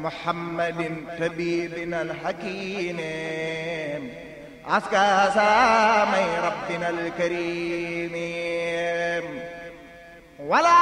محمد طبيبنا الحكيم عسكى سلامي ربنا الكريم ولا